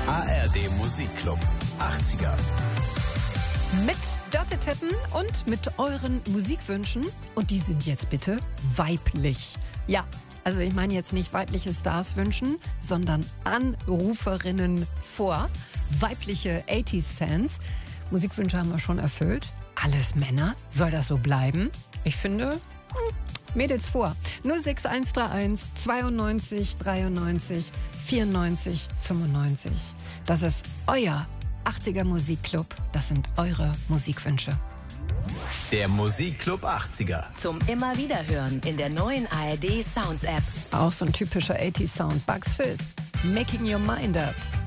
ARD Musikclub 80er. Mit Dörte Tetten und mit euren Musikwünschen. Und die sind jetzt bitte weiblich. Ja, also ich meine jetzt nicht weibliche Stars wünschen, sondern Anruferinnen vor. Weibliche 80s-Fans. Musikwünsche haben wir schon erfüllt. Alles Männer. Soll das so bleiben? Ich finde, Mädels vor. 06131 92 93 94 95. Das ist euer 80er Musikclub. Das sind eure Musikwünsche. Der Musikclub 80er. Zum immer wieder hören in der neuen ARD Sounds App. Auch so ein typischer 80s Sound. Bugs Fizz. Making Your Mind Up.